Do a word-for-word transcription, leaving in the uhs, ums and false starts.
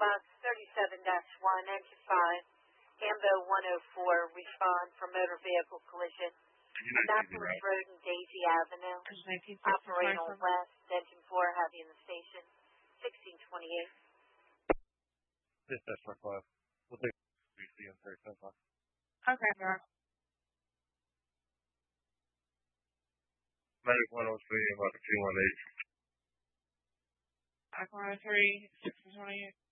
response thirty-seven dash one, engine five, AMBO one oh four, respond for motor vehicle collision. Annapolis Road and Daisy Avenue, operational west, engine four, heavy in the station, sixteen twenty-eight. Dispatch for five. We'll take B C and thirty-seven o'clock. Okay, sir. Medic one oh three, about two one eight. Medic one oh three, six twenty-eight.